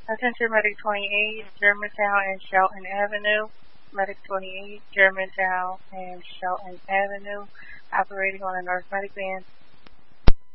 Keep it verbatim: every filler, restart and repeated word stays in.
Attention Medic twenty-eight, Germantown and Shelton Avenue. Medic twenty-eight, Germantown and Shelton Avenue, operating on a North Medic van.